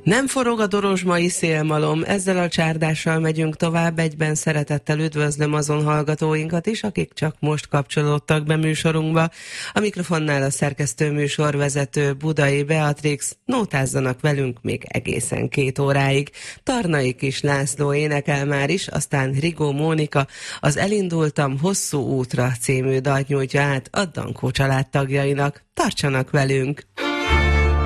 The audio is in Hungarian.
Nem forog a dorozsmai szélmalom, ezzel a csárdással megyünk tovább, egyben szeretettel üdvözlöm azon hallgatóinkat is, akik csak most kapcsolódtak be műsorunkba. A mikrofonnál a szerkesztő műsorvezető Budai Beatrix, nótázzanak velünk még egészen 2 óráig. Tarnai Kis László énekel már is, aztán Rigó Mónika az Elindultam hosszú útra című dalt nyújtja át a Dankó család tagjainak. Tartsanak velünk!